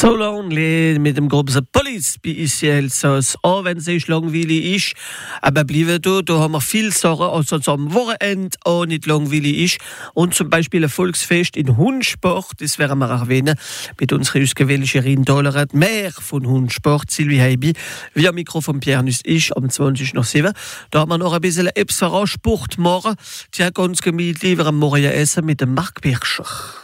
So lonely mit dem großen Police bei Elsass. Auch wenn es nicht langweilig ist, aber bleiben da haben wir viel Sachen, also am Wochenende auch nicht langweilig ist. Und zum Beispiel ein Volksfest in Hundsport, das werden wir auch erwähnen, mit unserer ausgewählten Rindollerin, mehr von Hundsport, Sylvie Heibi, wie am Mikro von Pierre Nuss ist, um 20:07. Da haben wir noch ein bisschen Sport morgen. Tja, ganz gemütlich, wir am Morgen essen mit dem Marc Birscher.